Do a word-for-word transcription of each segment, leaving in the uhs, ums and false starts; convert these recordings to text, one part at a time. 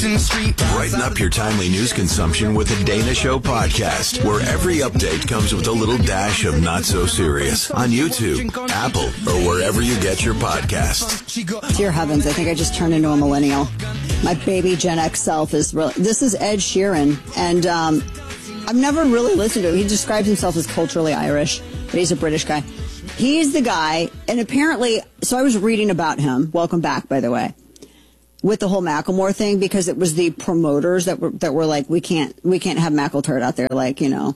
Compton Street. Brighten up your timely news consumption with the Dana Show podcast, where every update comes with a little dash of not so serious on YouTube, Apple, or wherever you get your podcasts. Dear heavens, I think I just turned into a millennial. My baby Gen X self is really... This is Ed Sheeran, and um, I've never really listened to him. He describes himself as culturally Irish, but he's a British guy. He's the guy, and apparently... So I was reading about him. Welcome back, by the way. With the whole Macklemore thing, because it was the promoters that were that were like, we can't we can't have Mackleturd out there, like, you know.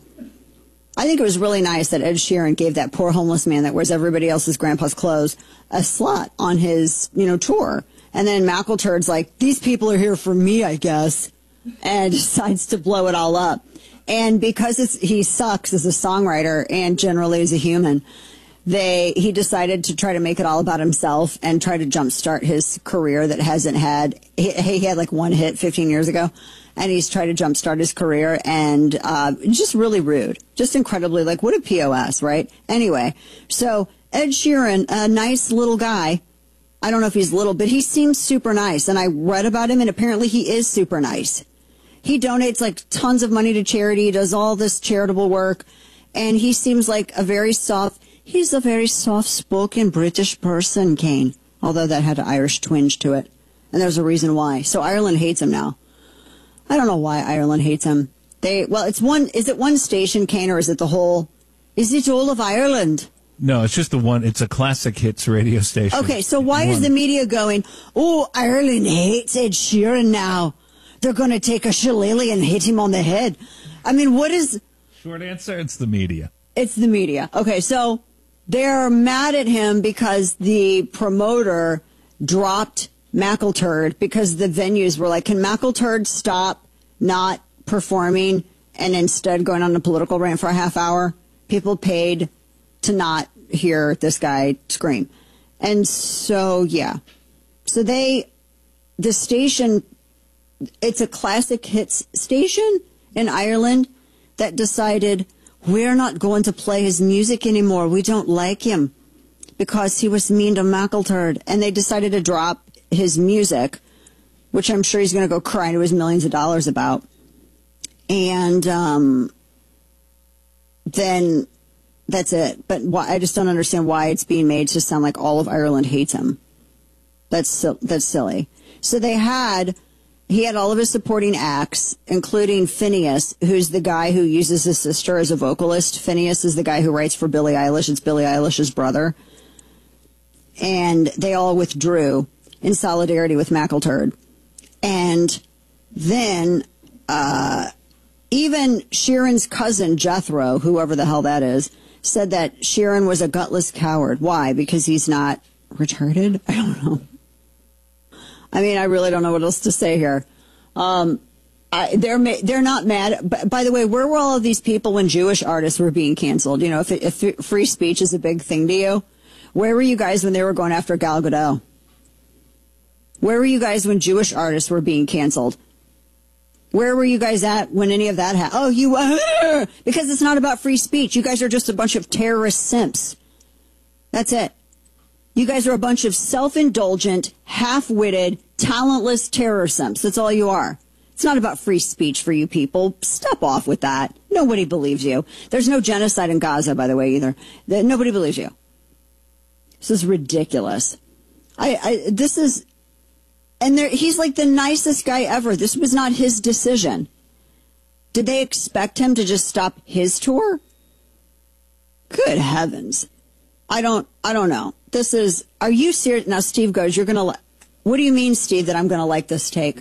I think it was really nice that Ed Sheeran gave that poor homeless man that wears everybody else's grandpa's clothes a slot on his, you know, tour. And then Mackleturd's like, these people are here for me, I guess, and decides to blow it all up. And because it's, he sucks as a songwriter and generally as a human, They he decided to try to make it all about himself and try to jumpstart his career that hasn't had. He, he had like one hit fifteen years ago, and he's tried to jumpstart his career, and uh, just really rude, just incredibly like what a P O S, right? Anyway, so Ed Sheeran, a nice little guy. I don't know if he's little, but he seems super nice, and I read about him, and apparently he is super nice. He donates like tons of money to charity, does all this charitable work, and he seems like a very soft. He's a very soft-spoken British person, Kane, although that had an Irish twinge to it. And there's a reason why. So Ireland hates him now. I don't know why Ireland hates him. They Well, it's one. Is it one station, Kane, or is it the whole? Is it all of Ireland? No, it's just the one. It's a classic hits radio station. Okay, so why one. is the media going, oh, Ireland hates Ed Sheeran now. They're going to take a shillelagh and hit him on the head. I mean, what is... Short answer, it's the media. It's the media. Okay, so... They're mad at him because the promoter dropped Mackleturd because the venues were like, can Mackleturd stop not performing and instead going on a political rant for a half hour? People paid to not hear this guy scream. And so, yeah. So they, the station, it's a classic hits station in Ireland that decided... We're not going to play his music anymore. We don't like him because he was mean to Mackleturd. And they decided to drop his music, which I'm sure he's going to go cry into his millions of dollars about. And um, then that's it. But why, I just don't understand why it's being made to sound like all of Ireland hates him. That's that's silly. So they had... He had all of his supporting acts, including Phineas, who's the guy who uses his sister as a vocalist. Phineas is the guy who writes for Billie Eilish. It's Billie Eilish's brother. And they all withdrew in solidarity with Mackleturd. And then uh, even Sheeran's cousin, Jethro, whoever the hell that is, said that Sheeran was a gutless coward. Why? Because he's not retarded? I don't know. I mean, I really don't know what else to say here. Um, I, they're ma- they're not mad. But by the way, where were all of these people when Jewish artists were being canceled? You know, if, if free speech is a big thing to you, where were you guys when they were going after Gal Gadot? Where were you guys when Jewish artists were being canceled? Where were you guys at when any of that happened? Oh, you uh, because it's not about free speech. You guys are just a bunch of terrorist simps. That's it. You guys are a bunch of self-indulgent, half-witted, talentless terror simps. That's all you are. It's not about free speech for you people. Step off with that. Nobody believes you. There's no genocide in Gaza, by the way, either. Nobody believes you. This is ridiculous. I, I this is, and he's like the nicest guy ever. This was not his decision. Did they expect him to just stop his tour? Good heavens. I don't, I don't know. This is, are you serious? Now, Steve goes, you're going to, li- what do you mean, Steve, that I'm going to like this take?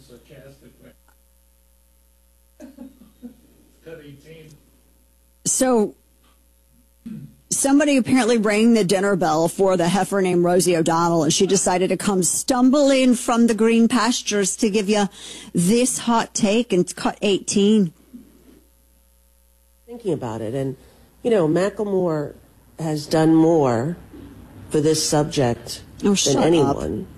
So, somebody apparently rang the dinner bell for the heifer named Rosie O'Donnell, and she decided to come stumbling from the green pastures to give you this hot take and cut eighteen. Thinking about it, and, you know, Macklemore has done more for this subject oh, than anyone.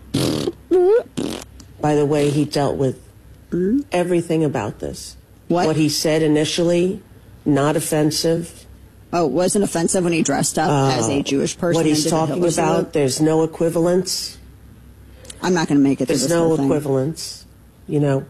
By the way, he dealt with mm? everything about this. What? What he said initially, not offensive. Oh, it wasn't offensive when he dressed up uh, as a Jewish person. What he's talking about, there's no equivalence. I'm not going to make it. There's through this no whole thing. equivalence. you know.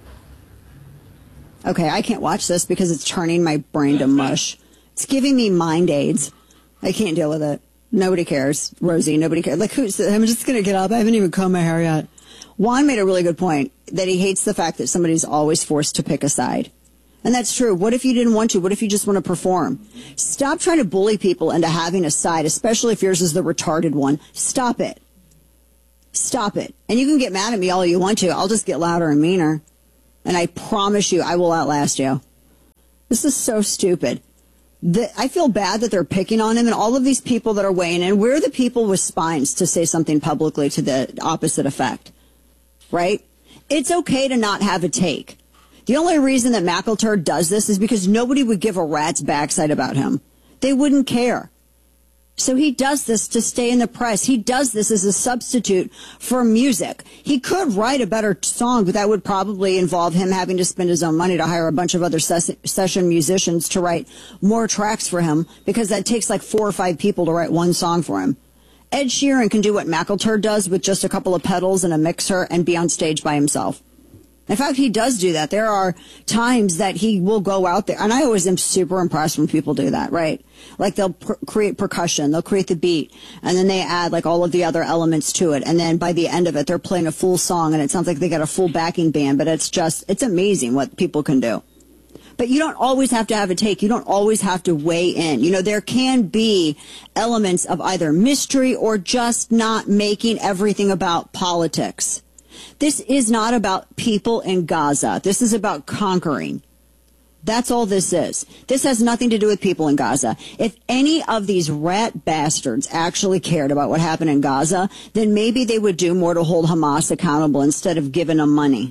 Okay, I can't watch this because it's turning my brain to mush. It's giving me mind aids. I can't deal with it. Nobody cares. Rosie, nobody cares. Like, who's, I'm just going to get up. I haven't even combed my hair yet. Juan made a really good point that he hates the fact that somebody's always forced to pick a side. And that's true. What if you didn't want to? What if you just want to perform? Stop trying to bully people into having a side, especially if yours is the retarded one. Stop it. Stop it. And you can get mad at me all you want to. I'll just get louder and meaner. And I promise you, I will outlast you. This is so stupid. The, I feel bad that they're picking on him, and all of these people that are weighing in, we're the people with spines to say something publicly to the opposite effect. Right? It's okay to not have a take. The only reason that McIlturd does this is because nobody would give a rat's backside about him. They wouldn't care. So he does this to stay in the press. He does this as a substitute for music. He could write a better song, but that would probably involve him having to spend his own money to hire a bunch of other ses- session musicians to write more tracks for him, because that takes like four or five people to write one song for him. Ed Sheeran can do what McIlturd does with just a couple of pedals and a mixer and be on stage by himself. In fact, he does do that. There are times that he will go out there, and I always am super impressed when people do that, right? Like they'll pr- create percussion, they'll create the beat, and then they add like all of the other elements to it. And then by the end of it, they're playing a full song, and it sounds like they got a full backing band, but it's just, it's amazing what people can do. But you don't always have to have a take. You don't always have to weigh in. You know, there can be elements of either mystery or just not making everything about politics. This is not about people in Gaza. This is about conquering. That's all this is. This has nothing to do with people in Gaza. If any of these rat bastards actually cared about what happened in Gaza, then maybe they would do more to hold Hamas accountable instead of giving them money.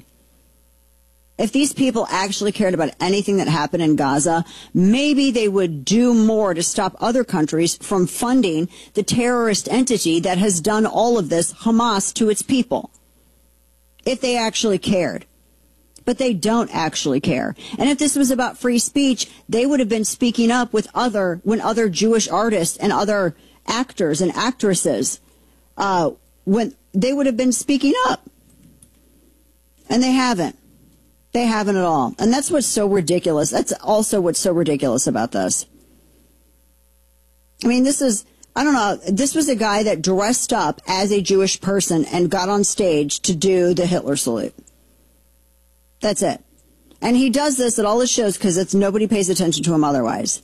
If these people actually cared about anything that happened in Gaza, maybe they would do more to stop other countries from funding the terrorist entity that has done all of this, Hamas, to its people. If they actually cared. But they don't actually care. And if this was about free speech, they would have been speaking up with other, when other Jewish artists and other actors and actresses, uh, when they would have been speaking up. And they haven't. They haven't at all. And that's what's so ridiculous. That's also what's so ridiculous about this. I mean, this is, I don't know, this was a guy that dressed up as a Jewish person and got on stage to do the Hitler salute. That's it. And he does this at all his shows because it's nobody pays attention to him otherwise.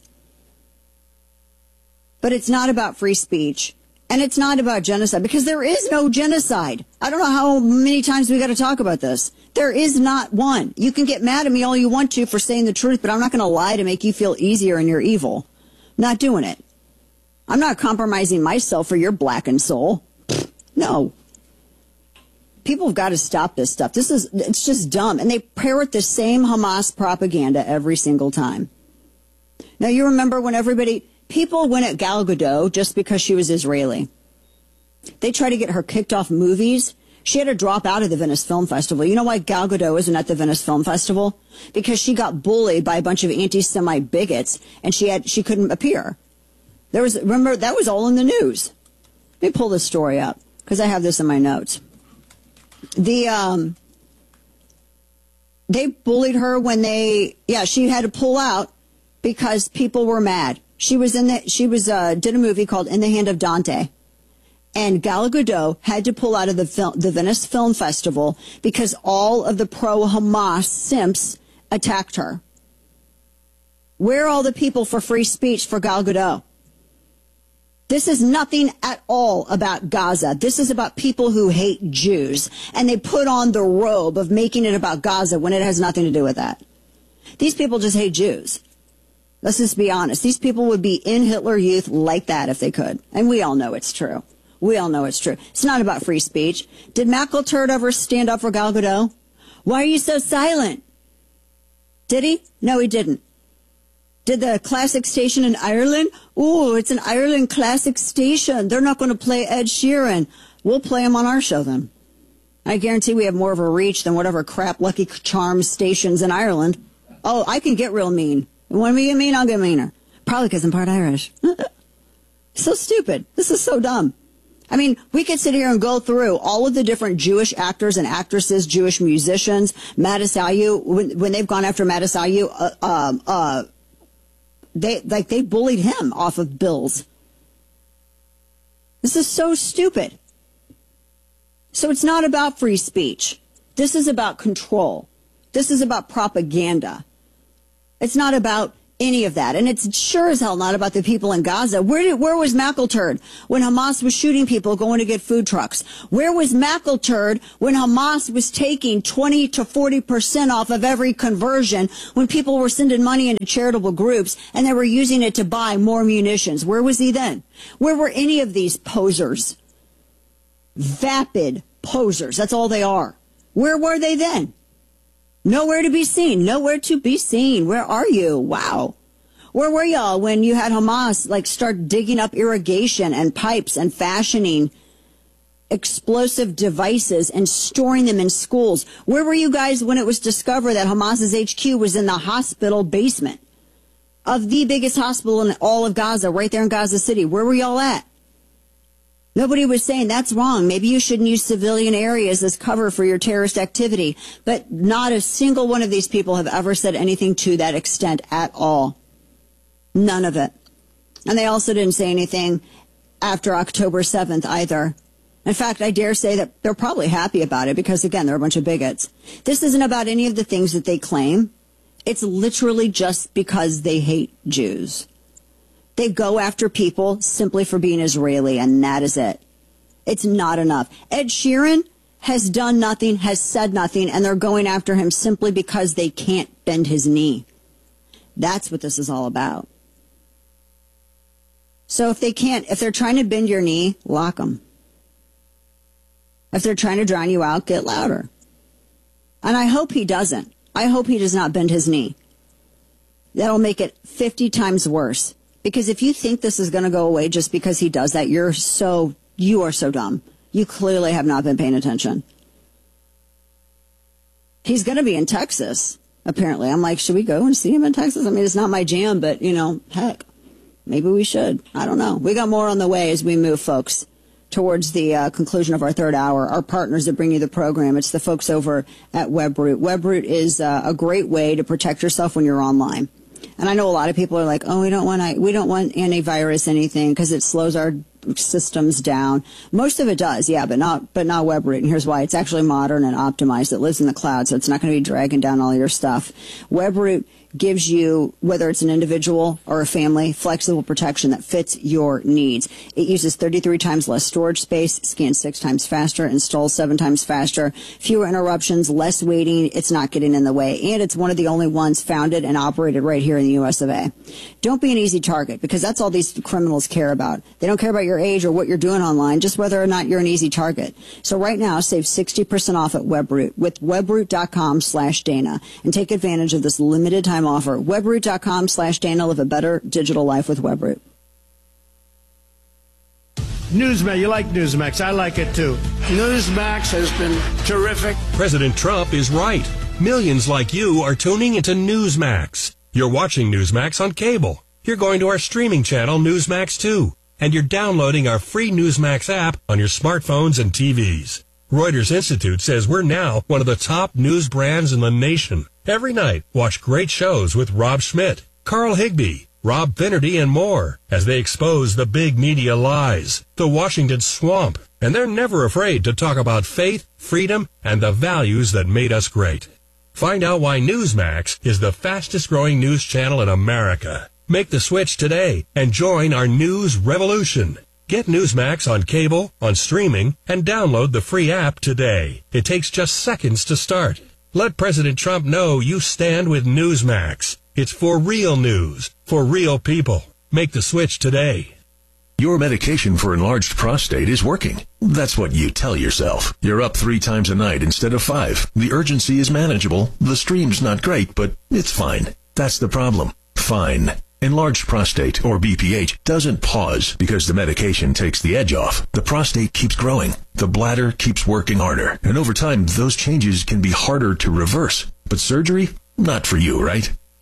But it's not about free speech. And it's not about genocide, because there is no genocide. I don't know how many times we got to talk about this. There is not one. You can get mad at me all you want to for saying the truth, but I'm not going to lie to make you feel easier in your evil. Not doing it. I'm not compromising myself for your blackened soul. No. People have got to stop this stuff. This is, it's just dumb. And they parrot the same Hamas propaganda every single time. Now, you remember when everybody, people went at Gal Gadot just because she was Israeli. They tried to get her kicked off movies. She had to drop out of the Venice Film Festival. You know why Gal Gadot isn't at the Venice Film Festival? Because she got bullied by a bunch of anti-Semite bigots, and she had, she couldn't appear. There was, remember, that was all in the news. Let me pull this story up, because I have this in my notes. The, um, they bullied her when they, yeah, she had to pull out because people were mad. She was in the, she was, uh, did a movie called In the Hand of Dante. And Gal Gadot had to pull out of the film, the Venice Film Festival because all of the pro-Hamas simps attacked her. Where are all the people for free speech for Gal Gadot? This is nothing at all about Gaza. This is about people who hate Jews. And they put on the robe of making it about Gaza when it has nothing to do with that. These people just hate Jews. Let's just be honest. These people would be in Hitler Youth like that if they could. And we all know it's true. We all know it's true. It's not about free speech. Did McIlturd ever stand up for Gal Gadot? Why are you so silent? Did he? No, he didn't. Did the classic station in Ireland? Ooh, it's an Ireland classic station. They're not going to play Ed Sheeran. We'll play him on our show then. I guarantee we have more of a reach than whatever crap Lucky Charms stations in Ireland. Oh, I can get real mean. And when we get mean, I'll get meaner. Probably because I'm part Irish. So stupid. This is so dumb. I mean, we could sit here and go through all of the different Jewish actors and actresses, Jewish musicians, Matasayu, when, when they've gone after Matasayu, uh, uh, uh, they, like, they bullied him off of bills. This is so stupid. So it's not about free speech. This is about control. This is about propaganda. It's not about any of that. And it's sure as hell not about the people in Gaza. Where did, where was McIlturd when Hamas was shooting people going to get food trucks? Where was McIlturd when Hamas was taking twenty to forty percent off of every conversion when people were sending money into charitable groups and they were using it to buy more munitions? Where was he then? Where were any of these posers? Vapid posers. That's all they are. Where were they then? Nowhere to be seen. Nowhere to be seen. Where are you? Wow. Where were y'all when you had Hamas like start digging up irrigation and pipes and fashioning explosive devices and storing them in schools? Where were you guys when it was discovered that Hamas's H Q was in the hospital basement of the biggest hospital in all of Gaza, right there in Gaza City? Where were y'all at? Nobody was saying that's wrong. Maybe you shouldn't use civilian areas as cover for your terrorist activity. But not a single one of these people have ever said anything to that extent at all. None of it. And they also didn't say anything after October seventh either. In fact, I dare say that they're probably happy about it because, again, they're a bunch of bigots. This isn't about any of the things that they claim. It's literally just because they hate Jews. They go after people simply for being Israeli, and that is it. It's not enough. Ed Sheeran has done nothing, has said nothing, and they're going after him simply because they can't bend his knee. That's what this is all about. So if they can't, if they're trying to bend your knee, lock them. If they're trying to drown you out, get louder. And I hope he doesn't. I hope he does not bend his knee. That'll make it fifty times worse. Because if you think this is going to go away just because he does that, you're so, you are so dumb. You clearly have not been paying attention. He's going to be in Texas, apparently. I'm like, should we go and see him in Texas? I mean, it's not my jam, but, you know, heck, maybe we should. I don't know. We got more on the way as we move, folks, towards the uh, conclusion of our third hour. Our partners that bring you the program, it's the folks over at Webroot. Webroot is uh, a great way to protect yourself when you're online. And I know a lot of people are like, oh, we don't want we don't want antivirus anything because it slows our systems down. Most of it does, yeah, but not but not Webroot. And here's why. It's actually modern and optimized. It lives in the cloud, so it's not going to be dragging down all your stuff. Webroot gives you, whether it's an individual or a family, flexible protection that fits your needs. It uses thirty-three times less storage space, scans six times faster, installs seven times faster, fewer interruptions, less waiting. It's not getting in the way. And it's one of the only ones founded and operated right here in the U S of A. Don't be an easy target, because that's all these criminals care about. They don't care about your age or what you're doing online, just whether or not you're an easy target. So right now, save sixty percent off at Webroot with webroot.com slash Dana and take advantage of this limited time offer. Webroot.com slash Dana. Live a better digital life with Webroot. Newsmax. You like Newsmax. I like it, too. Newsmax has been terrific. President Trump is right. Millions like you are tuning into Newsmax. You're watching Newsmax on cable. You're going to our streaming channel, Newsmax two. And you're downloading our free Newsmax app on your smartphones and T Vs. Reuters Institute says we're now one of the top news brands in the nation. Every night, watch great shows with Rob Schmidt, Carl Higbie, Rob Finnerty, and more as they expose the big media lies, the Washington swamp, and they're never afraid to talk about faith, freedom, and the values that made us great. Find out why Newsmax is the fastest growing news channel in America. Make the switch today and join our news revolution. Get Newsmax on cable, on streaming, and download the free app today. It takes just seconds to start. Let President Trump know you stand with Newsmax. It's for real news, for real people. Make the switch today. Your medication for enlarged prostate is working. That's what you tell yourself. You're up three times a night instead of five. The urgency is manageable. The stream's not great, but it's fine. That's the problem. Fine. Enlarged prostate, or B P H, doesn't pause because the medication takes the edge off. The prostate keeps growing. The bladder keeps working harder. And over time, those changes can be harder to reverse. But surgery? Not for you, right?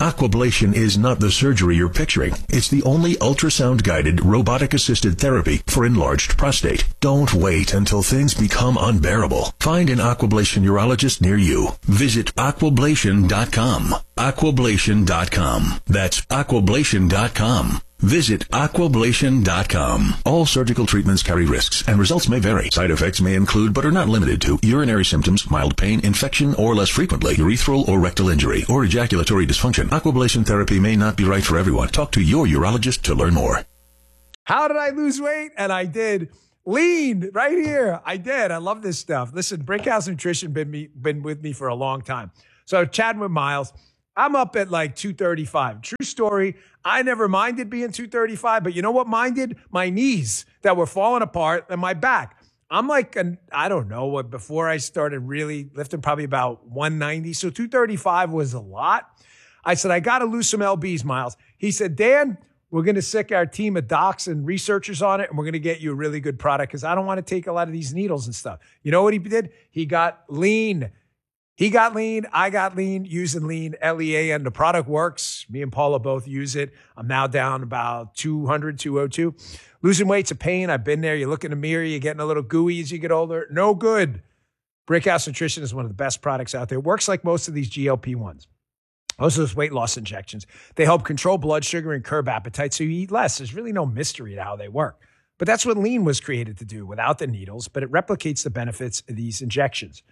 Aquablation is not the surgery you're picturing. It's the only ultrasound-guided, robotic-assisted therapy for enlarged prostate. Don't wait until things become unbearable. Find an Aquablation urologist near you. Visit aquablation dot com. aquablation dot com. That's aquablation dot com. Visit aquablation dot com. All surgical treatments carry risks, and results may vary. Side effects may include, but are not limited to, urinary symptoms, mild pain, infection, or less frequently, urethral or rectal injury, or ejaculatory dysfunction. Aquablation therapy may not be right for everyone. Talk to your urologist to learn more. How did I lose weight? And I did. Lean right here. I did. I love this stuff. Listen, Brickhouse Nutrition been me been with me for a long time. So chatting with Miles, I'm up at like two thirty-five. True story. I never minded being two thirty-five, but you know what minded? My knees that were falling apart and my back. I'm like, an, I don't know what, before I started really lifting, probably about one ninety. So two thirty-five was a lot. I said, I got to lose some L Bs, Miles. He said, Dan, we're going to sick our team of docs and researchers on it, and we're going to get you a really good product because I don't want to take a lot of these needles and stuff. You know what he did? He got lean. He got lean. I got lean using lean, L E A, and the product works. Me and Paula both use it. I'm now down about two hundred, two oh two. Losing weight's a pain. I've been there. You look in the mirror, you're getting a little gooey as you get older. No good. Brickhouse Nutrition is one of the best products out there. It works like most of these G L P ones. Most of those weight loss injections. They help control blood sugar and curb appetite so you eat less. There's really no mystery to how they work. But that's what lean was created to do without the needles, but it replicates the benefits of these injections.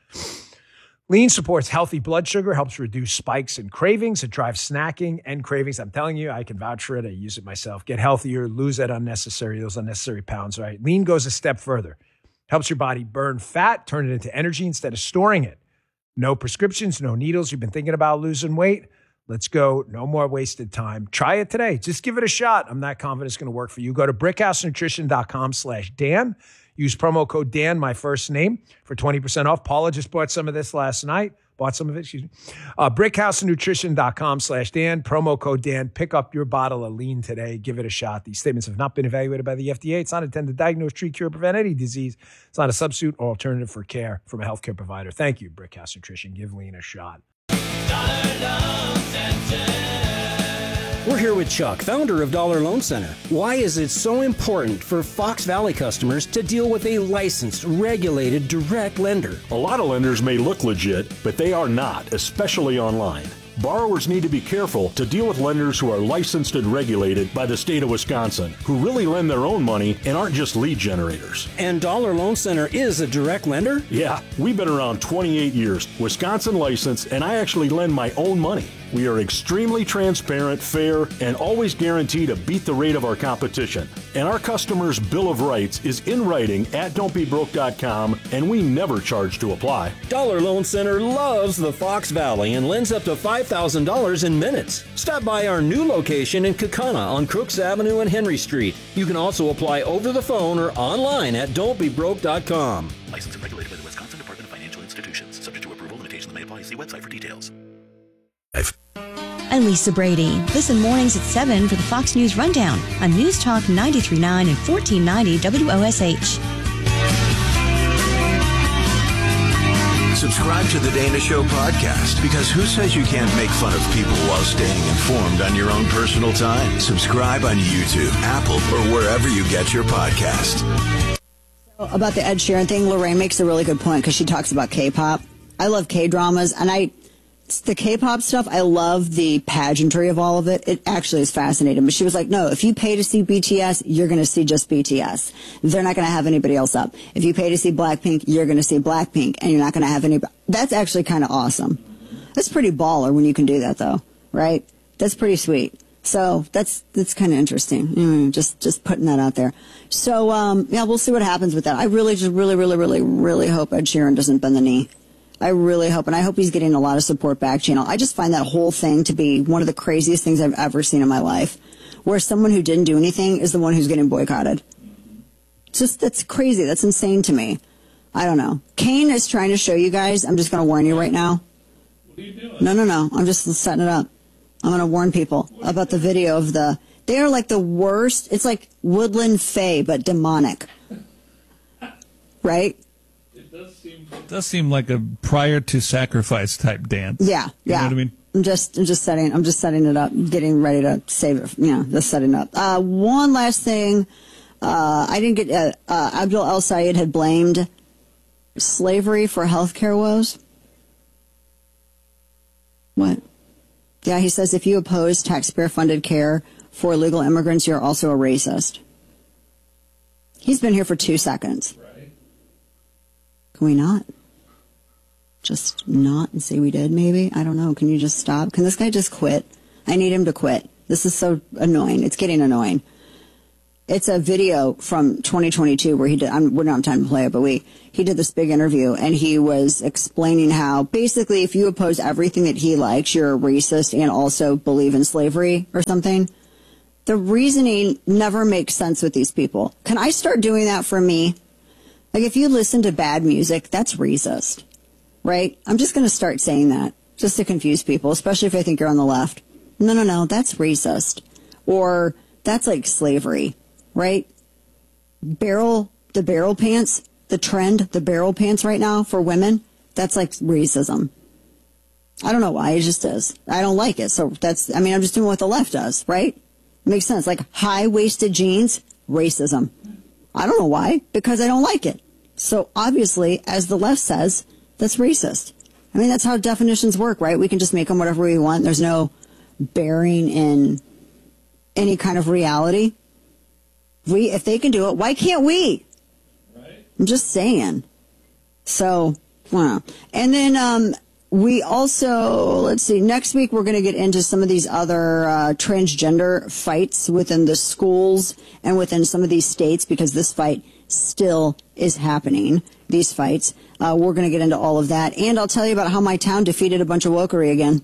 Lean supports healthy blood sugar, helps reduce spikes and cravings. It drives snacking and cravings. I'm telling you, I can vouch for it. I use it myself. Get healthier, lose that unnecessary, those unnecessary pounds, right? Lean goes a step further. Helps your body burn fat, turn it into energy instead of storing it. No prescriptions, no needles. You've been thinking about losing weight? Let's go. No more wasted time. Try it today. Just give it a shot. I'm not confident it's going to work for you. Go to brickhousenutrition.com slash Dan. Use promo code Dan, my first name, for twenty percent off. Paula just bought some of this last night. Bought some of it, excuse me. Uh, brickhousenutrition.com slash Dan. Promo code Dan. Pick up your bottle of lean today. Give it a shot. These statements have not been evaluated by the F D A. It's not intended to diagnose, treat, cure, prevent any disease. It's not a substitute or alternative for care from a healthcare provider. Thank you, Brickhouse Nutrition. Give lean a shot. We're here with Chuck, founder of Dollar Loan Center. Why is it so important for Fox Valley customers to deal with a licensed, regulated, direct lender? A lot of lenders may look legit, but they are not, especially online. Borrowers need to be careful to deal with lenders who are licensed and regulated by the state of Wisconsin, who really lend their own money and aren't just lead generators. And Dollar Loan Center is a direct lender? Yeah, we've been around twenty-eight years, Wisconsin licensed, and I actually lend my own money. We are extremely transparent, fair, and always guarantee to beat the rate of our competition. And our customers' Bill of Rights is in writing at don't be broke dot com, and we never charge to apply. Dollar Loan Center loves the Fox Valley and lends up to five thousand dollars in minutes. Stop by our new location in Kaukauna on Crooks Avenue and Henry Street. You can also apply over the phone or online at don't be broke dot com. Licensed and regulated by the Wisconsin Department of Financial Institutions. Subject to approval, limitations may apply. See website for details. I'm Lisa Brady. Listen mornings at seven for the Fox News Rundown on News Talk ninety-three point nine and fourteen ninety W O S H. Subscribe to the Dana Show podcast, because who says you can't make fun of people while staying informed on your own personal time? Subscribe on YouTube, Apple, or wherever you get your podcast. About the Ed Sheeran thing, Lorraine makes a really good point because she talks about K-pop. I love K-dramas, and I the K-pop stuff, I love the pageantry of all of it. It actually is fascinating. But she was like, no, if you pay to see B T S, you're going to see just B T S. They're not going to have anybody else up. If you pay to see Blackpink, you're going to see Blackpink, and you're not going to have anybody. That's actually kind of awesome. That's pretty baller when you can do that, though, right? That's pretty sweet. So that's that's kind of interesting. Mm, just just putting that out there. So um, yeah, we'll see what happens with that. I really, just really, really, really, really hope Ed Sheeran doesn't bend the knee. I really hope, and I hope he's getting a lot of support back channel. I just find that whole thing to be one of the craziest things I've ever seen in my life, where someone who didn't do anything is the one who's getting boycotted. It's just, that's crazy. That's insane to me. I don't know. Kane is trying to show you guys. I'm just going to warn you right now. What are you doing? No, no, no. I'm just setting it up. I'm going to warn people about the video of the, they are like the worst. It's like Woodland Fae, but demonic. Right? It does seem, it does seem like a prior to sacrifice type dance. Yeah, You yeah. know what I mean? I'm just, I'm just setting, I'm just setting it up, getting ready to save it. You know, just setting it up. Uh, one last thing. Uh, I didn't get, uh, uh, Abdul El Sayed had blamed slavery for healthcare woes. What? Yeah, he says if you oppose taxpayer-funded care for illegal immigrants, you're also a racist. He's been here for two seconds. Right. Can we not? Just not and say we did, maybe? I don't know. Can you just stop? Can this guy just quit? I need him to quit. This is so annoying. It's getting annoying. It's a video from twenty twenty-two where he did, I'm, we don't have time to play it, but we, he did this big interview and he was explaining how basically if you oppose everything that he likes, you're a racist and also believe in slavery or something. The reasoning never makes sense with these people. Can I start doing that for me? Like if you listen to bad music, that's racist. Right? I'm just going to start saying that just to confuse people, especially if I think you're on the left. No, no, no, that's racist. Or that's like slavery, right? Barrel, the barrel pants, the trend, the barrel pants right now for women, that's like racism. I don't know why, it just is. I don't like it. So that's, I mean, I'm just doing what the left does, right? It makes sense. Like high-waisted jeans, racism. I don't know why, because I don't like it. So obviously, as the left says, that's racist. I mean, that's how definitions work, right? We can just make them whatever we want. There's no bearing in any kind of reality. We, if they can do it, why can't we? Right. I'm just saying. So, wow. And then um, we also, let's see, next week we're going to get into some of these other uh, transgender fights within the schools and within some of these states because this fight still is happening, these fights. Uh, we're going to get into all of that. And I'll tell you about how my town defeated a bunch of wokery again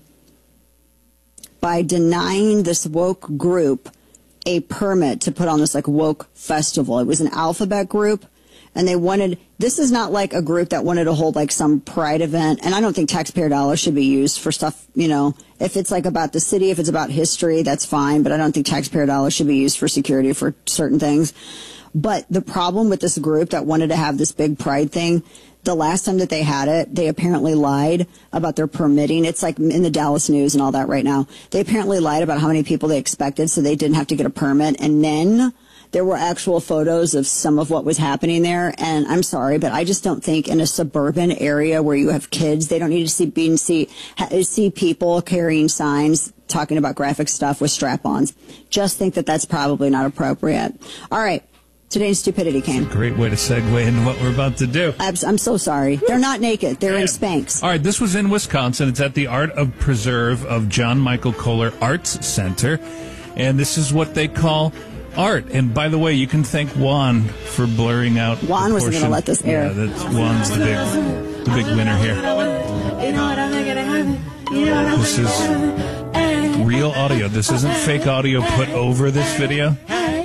by denying this woke group a permit to put on this like woke festival. It was an alphabet group and they wanted, this is not like a group that wanted to hold like some pride event. And I don't think taxpayer dollars should be used for stuff, you know, if it's like about the city, if it's about history, that's fine. But I don't think taxpayer dollars should be used for security for certain things. But the problem with this group that wanted to have this big pride thing, the last time that they had it, they apparently lied about their permitting. It's like in the Dallas News and all that right now. They apparently lied about how many people they expected, so they didn't have to get a permit. And then there were actual photos of some of what was happening there. And I'm sorry, but I just don't think in a suburban area where you have kids, they don't need to see, be, see, see people carrying signs talking about graphic stuff with strap-ons. Just think that that's probably not appropriate. All right. Today's stupidity came. Great way to segue into what we're about to do. I'm, I'm so sorry. They're not naked. They're in Spanx. All right, this was in Wisconsin. It's at the Art of Preserve of John Michael Kohler Arts Center. And this is what they call art. And by the way, you can thank Juan for blurring out. Juan wasn't going to let this air. Yeah, that's, Juan's the big, the big winner here. You know what, I'm not going to have it. You know what, I'm This is real audio. This isn't fake audio put over this video.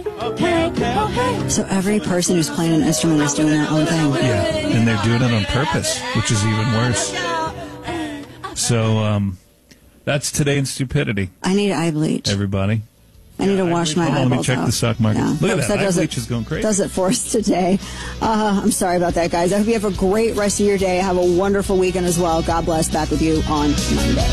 So every person who's playing an instrument is doing their own thing. Yeah, and they're doing it on purpose, which is even worse. So um, that's today in stupidity. I need eye bleach. Everybody. I need to wash my Hold on, eyeballs let me check out. the stock market. Yeah. Look at Folks, that. Eye does bleach it, is going crazy. Does it for us today. Uh, I'm sorry about that, guys. I hope you have a great rest of your day. Have a wonderful weekend as well. God bless. Back with you on Monday.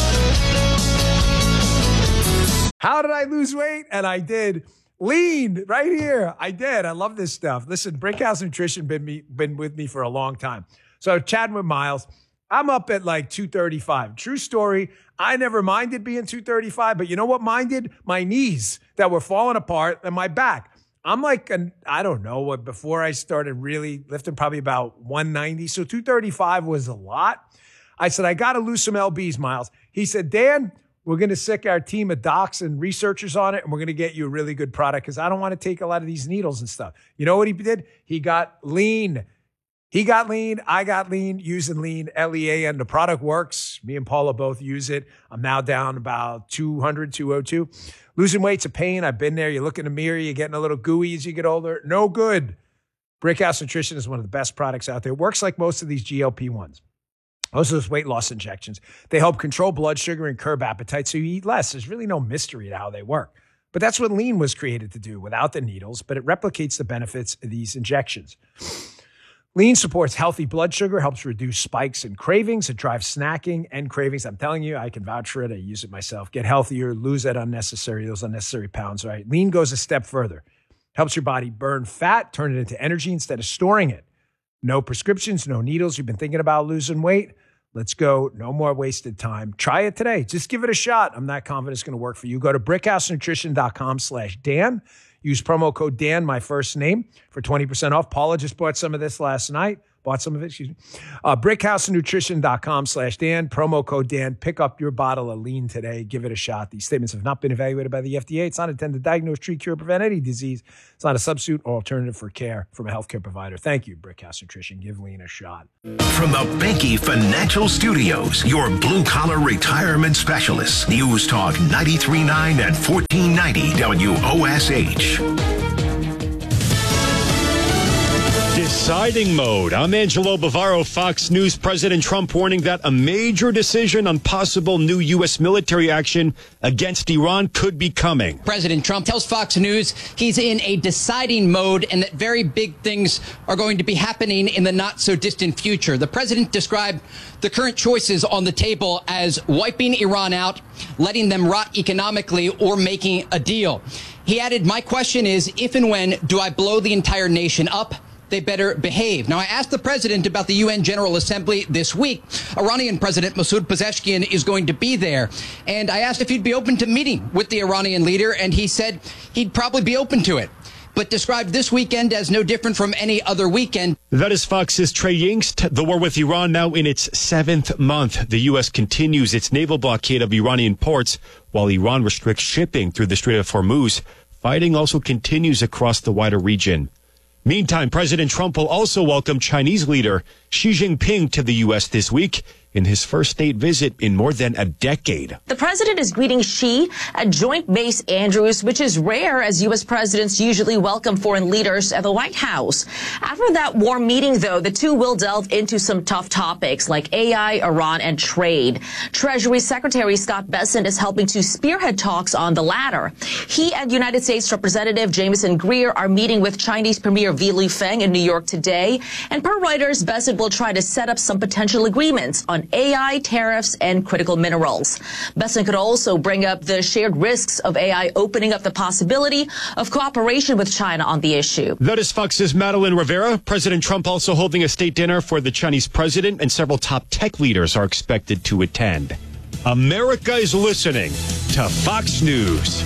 How did I lose weight? And I did. Lean right here. I did. I love this stuff. Listen, Brickhouse Nutrition been me been with me for a long time. So chatting with Miles, I'm up at like two thirty-five. True story. I never minded being two thirty-five, but you know what minded? My knees that were falling apart and my back. I'm like, an, I don't know what, before I started really lifting, probably about one ninety. So two thirty-five was a lot. I said, I got to lose some L Bs, Miles. He said, Dan, we're going to sick our team of docs and researchers on it, and we're going to get you a really good product because I don't want to take a lot of these needles and stuff. You know what he did? He got lean. He got lean. I got lean using lean, L E A, and the product works. Me and Paula both use it. I'm now down about two hundred, two oh two. Losing weight's a pain. I've been there. You look in the mirror, you're getting a little gooey as you get older. No good. Brickhouse Nutrition is one of the best products out there. It works like most of these G L P ones. Most of those weight loss injections. They help control blood sugar and curb appetite so you eat less. There's really no mystery to how they work. But that's what lean was created to do without the needles, but it replicates the benefits of these injections. Lean supports healthy blood sugar, helps reduce spikes and cravings. It drives snacking and cravings. I'm telling you, I can vouch for it. I use it myself. Get healthier, lose that unnecessary, those unnecessary pounds, right? Lean goes a step further. Helps your body burn fat, turn it into energy instead of storing it. No prescriptions, no needles. You've been thinking about losing weight? Let's go. No more wasted time. Try it today. Just give it a shot. I'm not confident it's going to work for you. Go to brickhousenutrition.com slash Dan. Use promo code Dan, my first name, for twenty percent off. Paula just bought some of this last night. Bought some of it, excuse me. Uh, brickhousenutrition.com slash Dan. Promo code Dan. Pick up your bottle of Lean today. Give it a shot. These statements have not been evaluated by the F D A. It's not intended to diagnose, treat, cure, prevent any disease. It's not a substitute or alternative for care from a healthcare provider. Thank you, Brickhouse Nutrition. Give Lean a shot. From the Banky Financial Studios, your blue-collar retirement specialist. News Talk ninety-three point nine and fourteen ninety W O S H. Deciding mode. I'm Angelo Bavaro, Fox News. President Trump warning that a major decision on possible new U S military action against Iran could be coming. President Trump tells Fox News he's in a deciding mode and that very big things are going to be happening in the not so distant future. The president described the current choices on the table as wiping Iran out, letting them rot economically, or making a deal. He added, my question is, if and when do I blow the entire nation up? They better behave. Now, I asked the president about the U N General Assembly this week. Iranian President Masoud Pezeshkian is going to be there. And I asked if he'd be open to meeting with the Iranian leader, and he said he'd probably be open to it, but described this weekend as no different from any other weekend. That is Fox's Trey Yingst. The war with Iran now in its seventh month. The U S continues its naval blockade of Iranian ports while Iran restricts shipping through the Strait of Hormuz. Fighting also continues across the wider region. Meantime, President Trump will also welcome Chinese leader Xi Jinping to the U S this week in his first state visit in more than a decade. The president is greeting Xi at Joint Base Andrews, which is rare as U S presidents usually welcome foreign leaders at the White House. After that warm meeting, though, the two will delve into some tough topics like A I, Iran, and trade. Treasury Secretary Scott Bessent is helping to spearhead talks on the latter. He and United States Representative Jameson Greer are meeting with Chinese Premier Li Lufeng in New York today. And per Reuters, Bessent will try to set up some potential agreements on A I, tariffs, and critical minerals. Bessent could also bring up the shared risks of A I opening up the possibility of cooperation with China on the issue. That is Fox's Madeline Rivera. President Trump also holding a state dinner for the Chinese president, and several top tech leaders are expected to attend. America is listening to Fox News.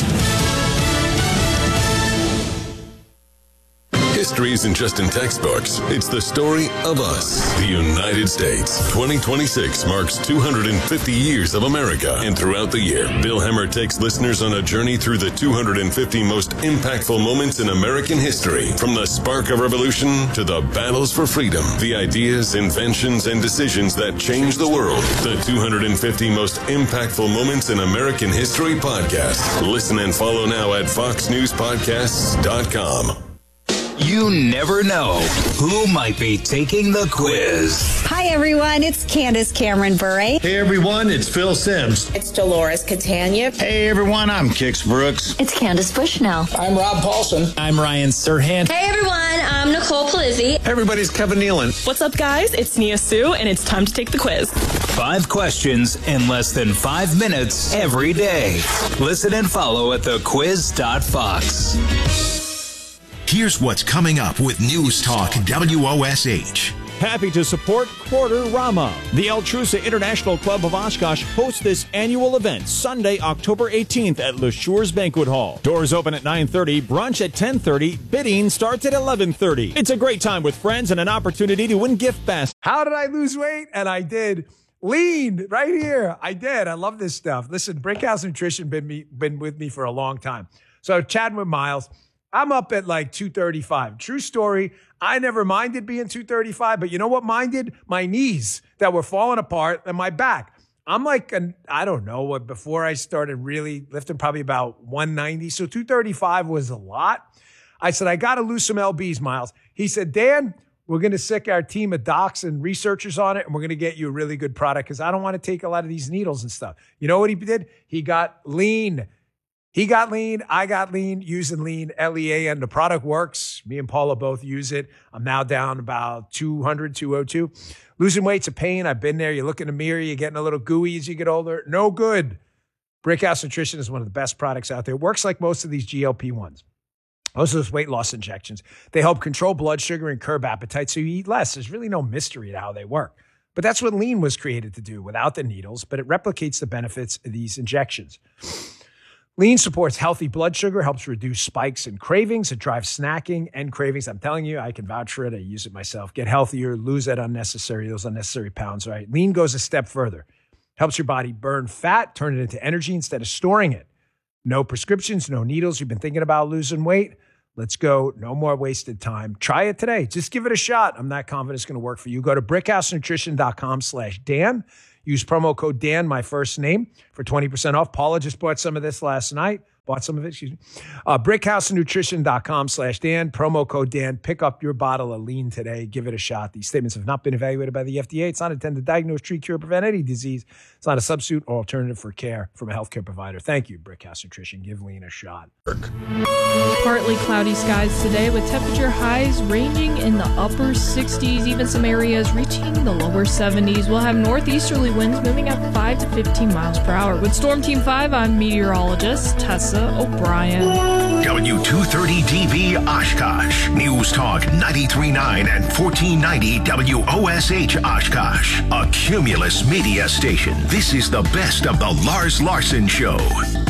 History isn't just in textbooks. It's the story of us, the United States. twenty twenty-six marks two hundred fifty years of America. And throughout the year, Bill Hemmer takes listeners on a journey through the two hundred fifty most impactful moments in American history. From the spark of revolution to the battles for freedom, the ideas, inventions, and decisions that changed the world. The two hundred fifty most impactful moments in American history podcast. Listen and follow now at fox news podcasts dot com. You never know who might be taking the quiz. Hi, everyone. It's Candace Cameron Bure. Hey, everyone. It's Phil Sims. It's Dolores Catania. Hey, everyone. I'm Kix Brooks. It's Candace Bushnell. I'm Rob Paulson. I'm Ryan Serhant. Hey, everyone. I'm Nicole Palizzi. Hey, everybody's Kevin Nealon. What's up, guys? It's Nia Sue, and it's time to take the quiz. Five questions in less than five minutes every day. Listen and follow at the quiz dot fox. Here's what's coming up with News Talk W O S H. Happy to support Quarter Rama. The El Trusa International Club of Oshkosh hosts this annual event Sunday, October eighteenth at Le Sure's Banquet Hall. Doors open at nine thirty, brunch at ten thirty, bidding starts at eleven thirty. It's a great time with friends and an opportunity to win gift baskets. How did I lose weight? And I did. Lean right here. I did. I love this stuff. Listen, Brickhouse Nutrition been me, been with me for a long time. So chatting with Miles, I'm up at like two thirty-five. True story. I never minded being two thirty-five, but you know what minded? My knees that were falling apart and my back. I'm like, an, I don't know what, before I started really lifting, probably about one ninety. So two thirty-five was a lot. I said, I got to lose some L Bs, Miles. He said, Dan, we're going to sick our team of docs and researchers on it, and we're going to get you a really good product because I don't want to take a lot of these needles and stuff. You know what he did? He got Lean. He got lean. I got lean using lean, L E A N. The product works. Me and Paula both use it. I'm now down about two hundred, two oh two. Losing weight's a pain. I've been there. You look in the mirror, you're getting a little gooey as you get older. No good. Brickhouse Nutrition is one of the best products out there. It works like most of these G L P ones. Most of those weight loss injections. They help control blood sugar and curb appetite so you eat less. There's really no mystery to how they work. But that's what lean was created to do without the needles, but it replicates the benefits of these injections. Lean supports healthy blood sugar, helps reduce spikes and cravings. It drives snacking and cravings. I'm telling you, I can vouch for it. I use it myself. Get healthier, lose that unnecessary, those unnecessary pounds, right? Lean goes a step further. Helps your body burn fat, turn it into energy instead of storing it. No prescriptions, no needles. You've been thinking about losing weight? Let's go. No more wasted time. Try it today. Just give it a shot. I'm not confident it's going to work for you. Go to brickhousenutrition.com slash Dan. Use promo code Dan, my first name, for twenty percent off. Paula just bought some of this last night. Bought some of it, excuse me. Uh, brickhousenutrition.com slash Dan. Promo code Dan. Pick up your bottle of lean today. Give it a shot. These statements have not been evaluated by the F D A. It's not intended to diagnose, treat, cure, prevent any disease. It's not a substitute or alternative for care from a healthcare provider. Thank you, Brickhouse Nutrition. Give lean a shot. Partly cloudy skies today with temperature highs ranging in the upper sixties, even some areas reaching the lower seventies. We'll have northeasterly winds moving at five to fifteen miles per hour. With Storm Team five, I'm meteorologist Tessa O'Brien. W two thirty D B Oshkosh. News Talk ninety-three point nine and fourteen ninety W O S H Oshkosh. A Cumulus media station. This is the best of the Lars Larson Show.